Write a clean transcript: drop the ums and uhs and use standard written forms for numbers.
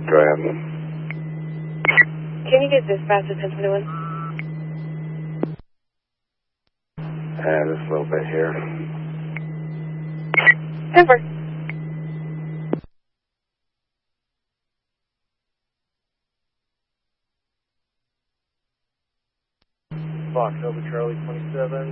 Go ahead. Can you get dispatch at 1021? Just a little bit here. 10-4. Fox, Over Charlie 27.